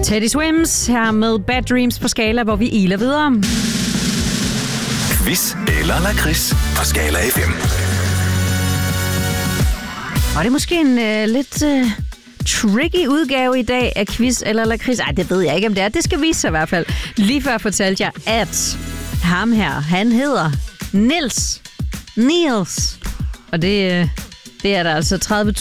Teddy Swims her med Bad Dreams på Skala, hvor vi iler videre. Quiz eller lakrids på Skala FM. Og det er måske en lidt tricky udgave i dag af Quiz eller lakrids. Ej, det ved jeg ikke, om det er. Det skal vise sig i hvert fald. Lige før fortalte jeg, at ham her, han hedder Niels. Og det er der altså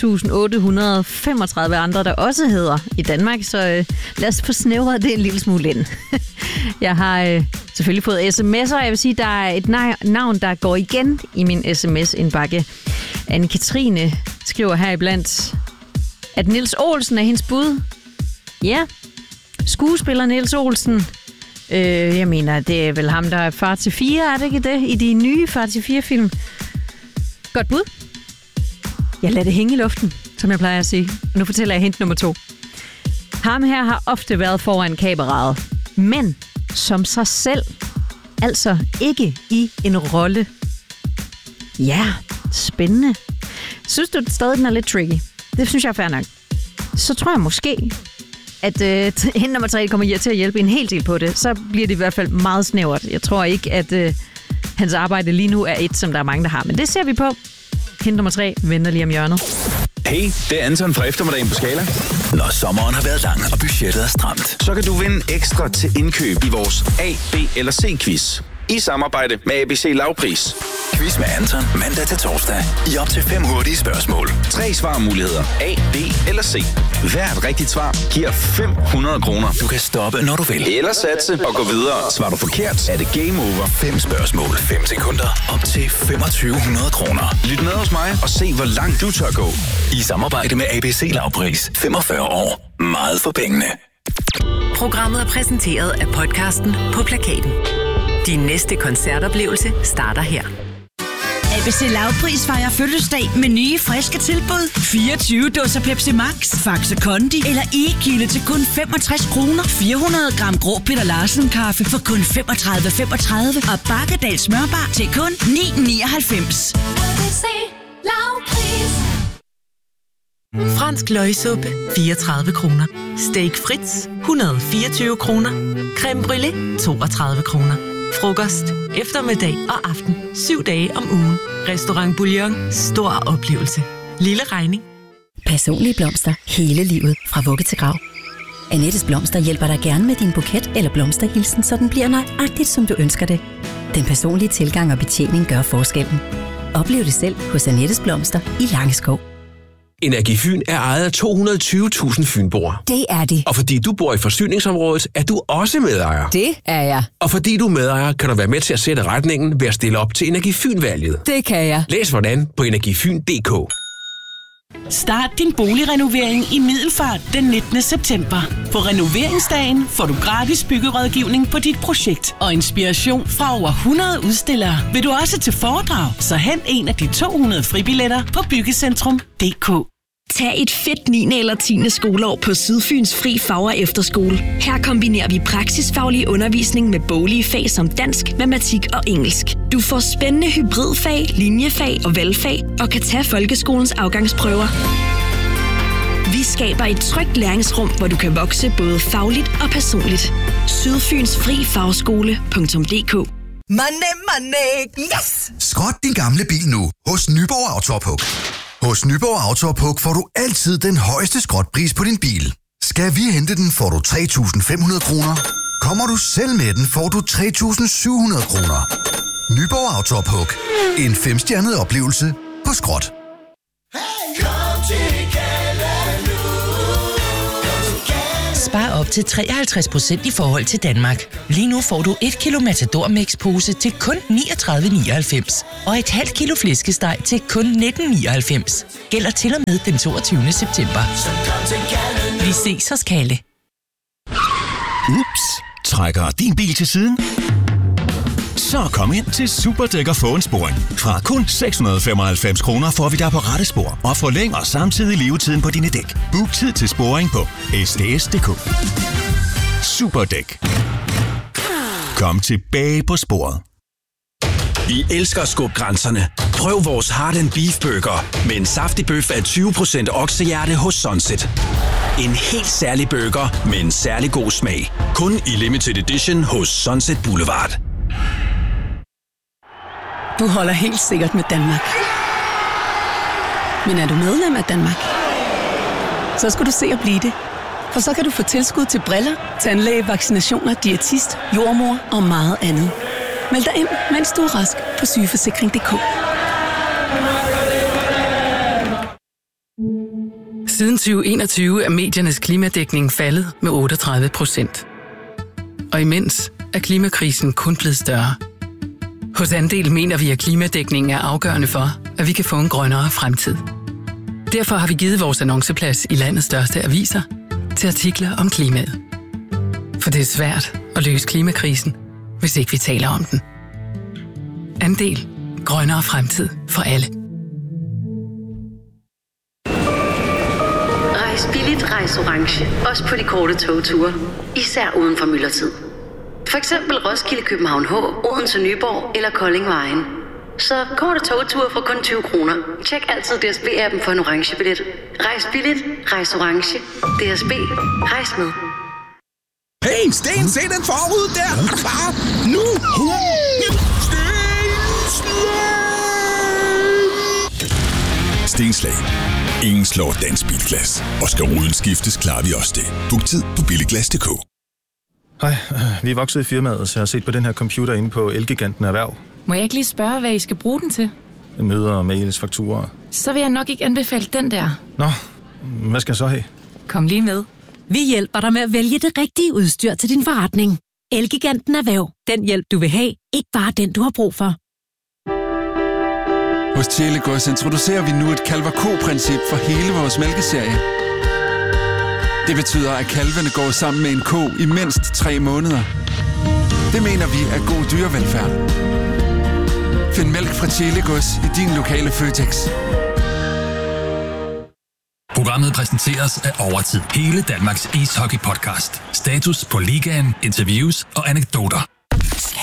30.835 andre, der også hedder i Danmark. Så lad os få snævret det en lille smule ind. Jeg har selvfølgelig fået sms'er, og jeg vil sige, der er et navn, der går igen i min sms-indbakke. Anne-Katrine skriver her iblandt, at Niels Olsen er hendes bud. Ja, skuespiller Niels Olsen. Jeg mener, det er vel ham, der er far til 4, er det ikke det? I de nye far til 4-film. Godt bud. Jeg lader det hænge i luften, som jeg plejer at sige. Nu fortæller jeg hint nummer 2. Ham her har ofte været foran kameraet, men som sig selv. Altså ikke i en rolle. Ja, spændende. Synes du stadig, den er lidt tricky? Det synes jeg er fair nok. Så tror jeg måske, at hint nummer 3 kommer til at hjælpe en hel del på det. Så bliver det i hvert fald meget snævert. Jeg tror ikke, at hans arbejde lige nu er et, som der er mange, der har. Men det ser vi på. Hint nummer 3 venter lige om hjørnet. Hey, det er Anton fra eftermiddagen på Skala. Når sommeren har været lang, og budgettet er stramt, så kan du vinde ekstra til indkøb i vores A, B eller C-quiz. I samarbejde med ABC Lavpris. Quiz med Anton mandag til torsdag. I op til 5 hurtige spørgsmål. 3 svarmuligheder. A, B eller C. Hvert rigtigt svar giver 500 kroner. Du kan stoppe, når du vil. Eller satse og gå videre. Svarer du forkert, er det game over. 5 spørgsmål, 5 sekunder. Op til 2500 kroner. Lyt med hos mig og se, hvor langt du tør gå. I samarbejde med ABC Lavpris. 45 år. Meget for pengene. Programmet er præsenteret af podcasten På Plakaten. Din næste koncertoplevelse starter her. ABC Lavpris fejrer fødselsdag med nye, friske tilbud. 24 dåser Pepsi Max, Faxe Kondi eller E-kilde til kun 65 kroner. 400 gram grå Peter Larsen kaffe for kun 35,35. Og Bakkerdal smørbar til kun 9,99. ABC Lavpris. Fransk løgsuppe, 34 kroner. Steak Fritz, 124 kroner. Creme brûlée, 32 kroner. Frokost, eftermiddag og aften. 7 dage om ugen. Restaurant Bouillon. Stor oplevelse. Lille regning. Personlige blomster hele livet. Fra vugge til grav. Annettes Blomster hjælper dig gerne med din buket eller blomsterhilsen, så den bliver nøjagtigt, som du ønsker det. Den personlige tilgang og betjening gør forskellen. Oplev det selv hos Annettes Blomster i Langeskov. Energifyn er ejet af 220.000 fynboer. Det er det. Og fordi du bor i forsyningsområdet, er du også medejer. Det er jeg. Og fordi du er medejer, kan du være med til at sætte retningen ved at stille op til Energifyn-valget. Det kan jeg. Læs hvordan på energifyn.dk. Start din boligrenovering i Middelfart den 19. september. På renoveringsdagen får du gratis byggerådgivning på dit projekt og inspiration fra over 100 udstillere. Vil du også til foredrag, så hent en af de 200 fribilletter på byggecentrum.dk. Tag et fedt 9. eller 10. skoleår på Sydfyns Fri Fag- og Efterskole. Her kombinerer vi praksisfaglig undervisning med boglige fag som dansk, matematik og engelsk. Du får spændende hybridfag, linjefag og valgfag og kan tage folkeskolens afgangsprøver. Vi skaber et trygt læringsrum, hvor du kan vokse både fagligt og personligt. Sydfyns Fri Fagskole.dk. Money, yes! Skrot din gamle bil nu hos Nyborg Autopuk. Hos Nyborg Autopuk får du altid den højeste skrotpris på din bil. Skal vi hente den, får du 3.500 kroner. Kommer du selv med den, får du 3.700 kroner. Nyborg Autopuk. En 5-stjernet oplevelse på skrot. Spar op til 53% i forhold til Danmark. Lige nu får du 1 kilo Matador Mix pose til kun 39,99 og et halvt kilo flæskesteg til kun 19,99. Gælder til og med den 22. september. Vi ses hos Kalle. Ups, trækker din bil til siden? Så kom ind til Superdæk og få en sporing. Fra kun 695 kroner får vi dig på rette spor og forlænger samtidig levetiden på dine dæk. Book tid til sporing på sds.dk. Superdæk. Kom tilbage på sporet. Vi elsker at skubbe grænserne. Prøv vores Heart & Beef Burger med en saftig bøf af 20% oksehjerte hos Sunset. En helt særlig burger med en særlig god smag. Kun i limited edition hos Sunset Boulevard. Du holder helt sikkert med Danmark. Men er du medlem af Danmark? Så skal du se at blive det. For så kan du få tilskud til briller, tandlæge, vaccinationer, diætist, jordmor og meget andet. Meld dig ind, mens du er rask på sygeforsikring.dk. Siden 2021 er mediernes klimadækning faldet med 38%. Og imens er klimakrisen kun blevet større. Hos Andel mener vi, at klimadækningen er afgørende for, at vi kan få en grønnere fremtid. Derfor har vi givet vores annonceplads i landets største aviser til artikler om klimaet. For det er svært at løse klimakrisen, hvis ikke vi taler om den. Andel. Grønnere fremtid for alle. Rejs billigt, rejs orange. Også på de korte togture. Især uden for myldretid. For eksempel Roskilde, København H, Odense, Nyborg eller Kolding Vejen. Så korte togture for kun 20 kroner. Tjek altid DSB-appen for en orange billet. Rejs billigt, rejs orange. DSB. Rejs med. Hey, Sten, se den forud der! Er klar? Nu! Stenslag. Ingen slår dansk bilglas. Og skal ruden skiftes, klarer vi også det. Book tid på billiglas.dk. Hej, vi er vokset i firmaet, så jeg har set på den her computer inde på Elgiganten Erhverv. Må jeg ikke lige spørge, hvad I skal bruge den til? Møder, mails, fakturer. Så vil jeg nok ikke anbefale den der. Nå, hvad skal jeg så have? Kom lige med. Vi hjælper dig med at vælge det rigtige udstyr til din forretning. Elgiganten Erhverv. Den hjælp, du vil have. Ikke bare den, du har brug for. Hos Tjelegårds introducerer vi nu et kalver-ko-princip for hele vores mælkeserie. Det betyder, at kalvene går sammen med en ko i mindst 3 måneder. Det mener vi er god dyrevelfærd. Find mælk fra Tjelegårds i din lokale Føtex. Programmet præsenteres af Overtid. Hele Danmarks ishockey-podcast. Status på ligaen, interviews og anekdoter.